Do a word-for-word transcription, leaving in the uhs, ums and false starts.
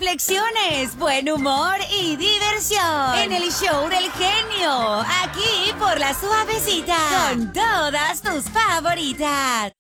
reflexiones, buen humor y diversión. En el show del genio, aquí por La Suavecita, con todas tus favoritas.